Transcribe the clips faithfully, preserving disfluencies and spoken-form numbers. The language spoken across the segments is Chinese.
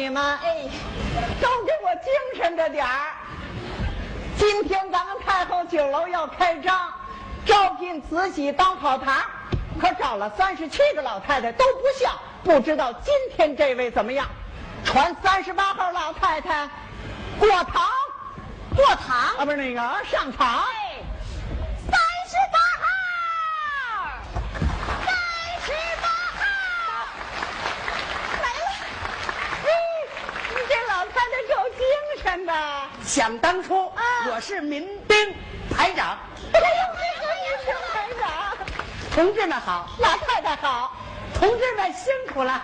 你们，哎，都给我精神着点儿。今天咱们太后酒楼要开张，招聘慈禧当跑堂，可找了三十七个老太太都不像，不知道今天这位怎么样？传三十八号老太太过堂， 过堂啊，不是那个上场。 哎，三十八号，三十八号来了。 哎，你这老太太够精神的。 想当初， 啊我是民兵排长。 哎呦，这个民兵排长， 同志们好， 老太太好。 同志们辛苦了。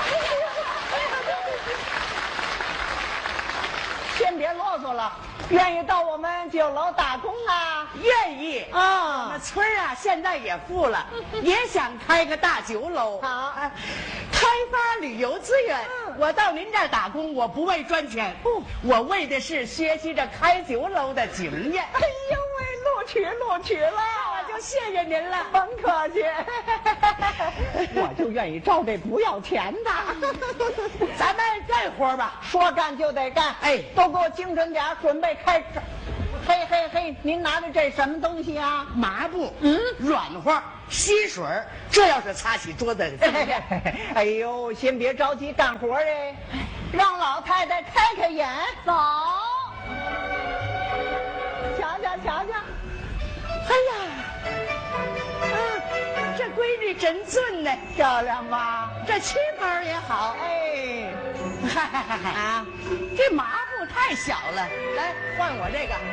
先别啰嗦了，愿意到我们酒楼打工啊？ 愿意啊我们村儿啊，现在也富了，也想开个大酒楼。 好哎开发旅游资源。 嗯我到您这儿打工，我不为赚钱， 不我为的是学习着开酒楼的经验。 哎呦喂，录取录取了， 我就谢谢您了。 甭客气，我就愿意招这不要钱的。 咱们干活吧。 说干就得干， 哎都给我精神点儿，准备开始。嘿嘿嘿，您拿着这什么东西啊？ 麻布，嗯，软和，吸水儿，这要是擦起桌子， 哎呦，先别着急干活哎，让老太太开开眼。 走， 瞧瞧瞧瞧， 哎呀，啊，这闺女真俊呢， 漂亮吧？ 这旗袍也好。 哎， 嗨嗨嗨嗨啊，这麻布太小了，来换我这个。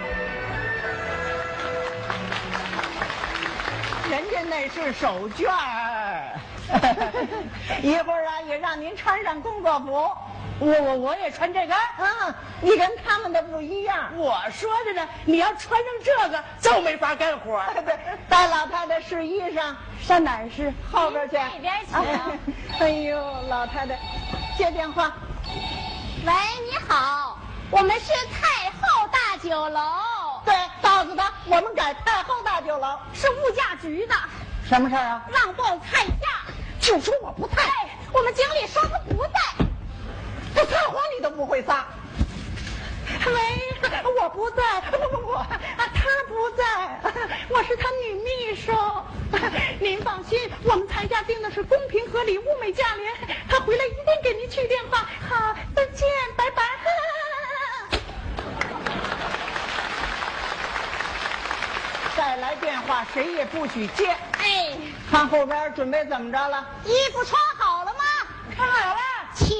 人家那是手绢儿，一会儿啊也让您穿上工作服。 我我我也穿这个。 嗯，你跟他们的不一样。 我说的呢，你要穿上这个就没法干活。 对，带老太太试衣裳， 上哪儿试？ 后边去。 那边请。 哎呦，老太太，接电话。 喂，你好，我们是太后大酒楼， 对，告诉他我们改太后大酒楼。 是物价局的， 什么事儿啊？ 让报菜价。 就说我不在， 哎，我们经理说他不在。 这撒谎你都不会撒。喂，我不在，不不不，啊，他不在，我是他女秘书。您放心，我们菜价定的是公平合理、物美价廉。他回来一定给您去电话。好，再见，拜拜。再来电话，谁也不许接。 哎， 看后边准备怎么着了？ 衣服穿好了吗？ 看好了。 请。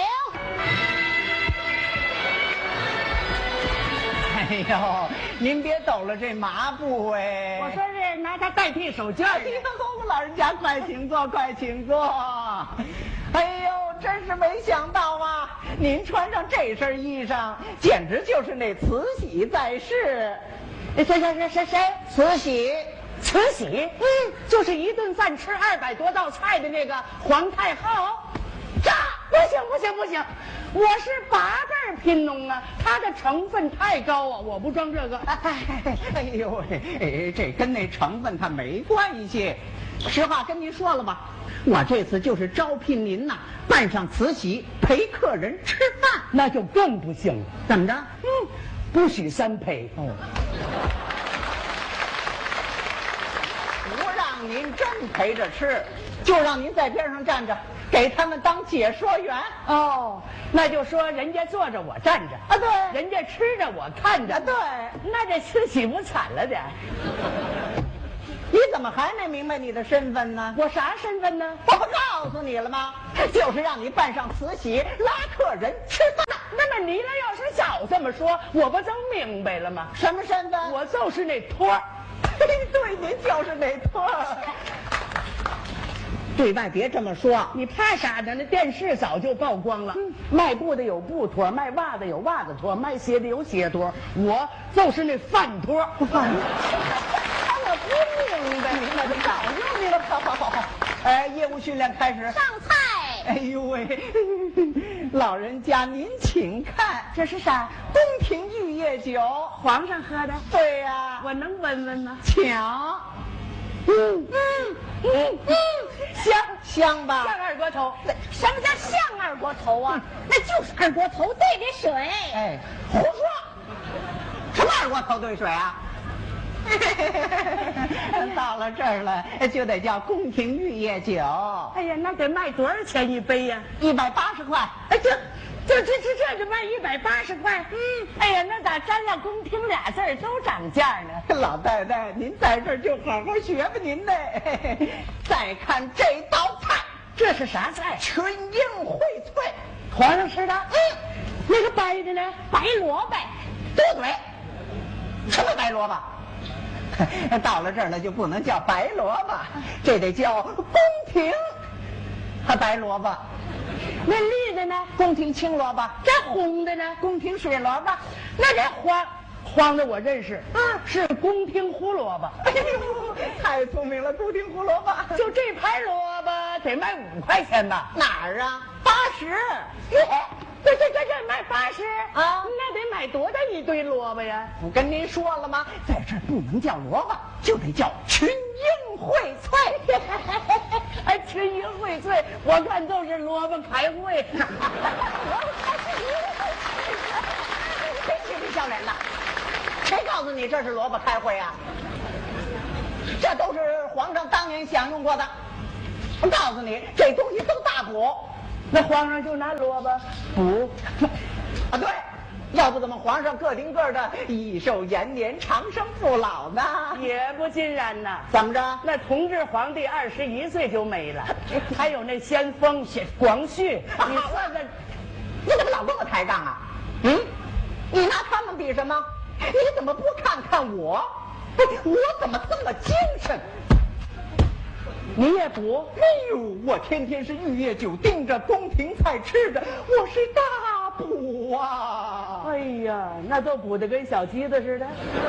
哎呦，您别抖了这麻布哎！ 我说是拿它代替手绢。 哎呦，老人家快请坐，快请坐。哎呦，真是没想到啊！您穿上这身衣裳，简直就是那慈禧在世。 谁谁谁谁谁？ 慈禧， 慈禧？嗯，就是一顿饭吃二百多道菜的那个皇太后。这不行不行不行，我是八辈儿贫农啊，它的成分太高啊，我不装这个。 哎哎呦喂，哎，这跟那成分它没关系。实话跟您说了吧，我这次就是招聘您呐，扮上慈禧陪客人吃饭。 那就更不行了。 怎么着？ 嗯，不许三陪。 哦，不让您真陪着吃，就让您在边上站着，给他们当解说员。 哦，那就说人家坐着我站着啊，对， 人家吃着我看着。 啊，对， 那这慈禧不惨了点？ 你怎么还没明白你的身份呢？ 我啥身份呢？ 我不告诉你了吗？就是让你扮上慈禧拉客人吃饭。 那么你呢？要是早这么说，我不就明白了吗？ 什么身份？ 我就是那托儿。 对，您就是那托儿。对外别这么说， 你怕啥呢？那电视早就曝光了。嗯、卖布的有布托，卖袜子有袜子托，卖鞋的有鞋托，我就是那饭托。 饭托。我不明白，明白就早就明白。好好好好，哎，业务训练开始。 上菜。 哎呦喂，老人家您请看， 这是啥？ 宫廷玉液酒， 皇上喝的。 对呀、啊， 我能闻闻吗？ 请。嗯嗯嗯嗯，香香吧？ 像二锅头。 什么叫像二锅头啊？那就是二锅头兑的水。 哎，胡说！什么二锅头兑水啊？到了这儿了，就得叫宫廷玉液酒。 哎呀，那得卖多少钱一杯呀？ 一百八十块。 哎，这这这这这就卖一百八十块。嗯，哎呀，那咋沾了宫廷俩字儿都涨价呢？ 老太太，您在这儿就好好学吧，您的。再看这道菜， 这是啥菜？ 群英荟萃， 皇上吃的。 嗯， 那个白的呢？白萝卜。 多嘴。什么白萝卜？到了这儿了就不能叫白萝卜，这得叫宫廷白萝卜。 那绿的呢？ 宫廷青萝卜。 这红的呢？ 宫廷水萝卜。 那这黄黄的我认识，嗯，是宫廷胡萝卜。 哎呦，太聪明了，宫廷胡萝卜。 就这盘萝卜得卖五块钱吧？ 哪儿啊？八十。 这这这这卖八十啊？ 那得买多大一堆萝卜呀？ 不跟您说了吗？在这儿不能叫萝卜，就得叫群英荟萃。 哎，群英荟萃，我看都是萝卜开会。 谁气你笑脸了？谁告诉你这是萝卜开会啊？这都是皇上当年享用过的。我告诉你，这东西都大补。 那皇上就拿萝卜补啊？对，要不怎么皇上个顶个的益寿延年、长生不老呢？ 也不尽然呐。 怎么着？ 那同治皇帝二十一岁就没了，还有那先锋广旭，你算算， 你怎么老跟我抬杠啊？嗯，你拿他们比什么？你怎么不看看我？我怎么这么精神？ 你也补？ 哎呦，我天天是玉液酒盯着，宫廷菜吃着，我是大补啊！ 哎呀，那都补得跟小鸡子似的。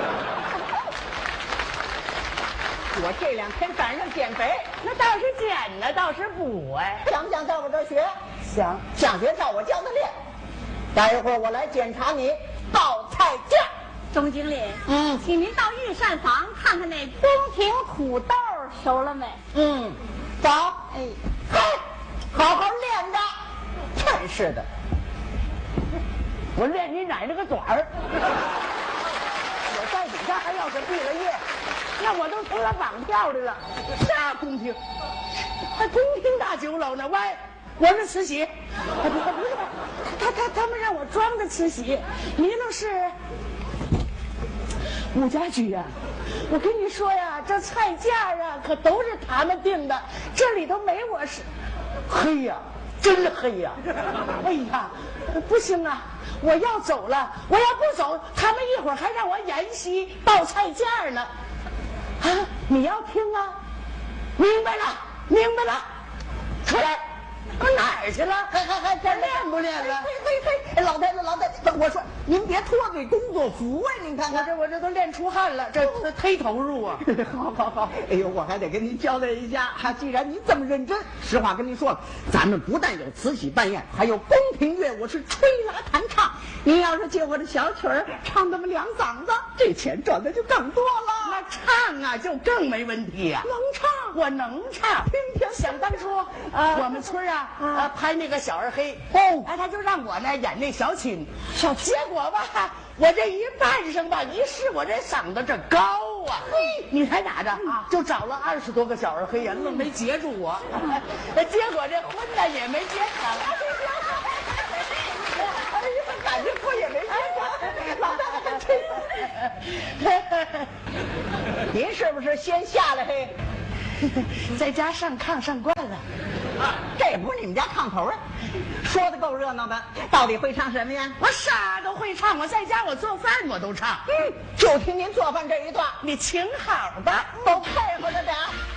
我这两天赶上减肥， 那倒是减呢，倒是补哎。 想不想在我这儿学？ 想。 想学照我教的练。待一会儿我来检查你报菜价。 钟经理， 嗯， 请您到御膳房看看那宫廷土豆熟了没？ 嗯，走。 哎， 嘿，好好练着。真是的， 我练你奶奶个短儿！我在底下还要是毕了业，那我都成了绑票的了。啥宫廷？还宫廷大酒楼呢？喂，我是慈禧。哎，不不是，他他他们让我装着慈禧，你那是。武家驹呀，我跟你说呀，这菜价啊可都是他们定的，这里头没我是。黑呀，真黑呀！哎呀，不行啊，我要走了，我要不走，他们一会儿还让我沿袭报菜价呢。啊，你要听啊？明白了，明白了，出来。我哪儿去了？ 还还还这练不练了？ 嘿嘿嘿，老太太老太太，我说您别脱这工作服啊！您看看， 我这我这都练出汗了，这这忒投入啊！ 好好好，哎呦，我还得跟您交代一下，哈，既然您这么认真，实话跟您说了，咱们不但有慈禧扮演，还有宫廷乐，我是吹拉弹唱。您要是借我这小曲儿唱那么两嗓子，这钱赚的就更多了。 那唱啊，就更没问题呀、啊。 能唱， 我能唱。 听听， 想当初， 啊， 我们村啊，啊、呃，拍那个小二黑， 哦， 哎，他就让我呢演那小青， 小结果吧，我这一扮上吧，一试我这嗓子这高啊，嘿，你猜咋着啊？就找了二十多个小二黑呀，愣没截住我，结果这婚呢也没结成。 哎呀，感情婚也没结成，老大爷真。您是不是先下来嘿？ 在家上炕上惯了， 这不是你们家炕头啊？说的够热闹的，到底会唱什么呀？ 我啥都会唱，我在家我做饭我都唱。 嗯，就听您做饭这一段， 你请好吧， 都配合着点。